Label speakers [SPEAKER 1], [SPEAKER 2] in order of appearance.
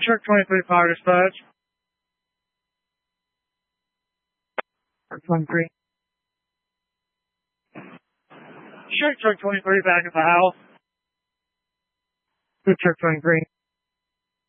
[SPEAKER 1] Shark 23 Power Dispatch. Shark 23. Shark 23 back at the house. Good Shark 23.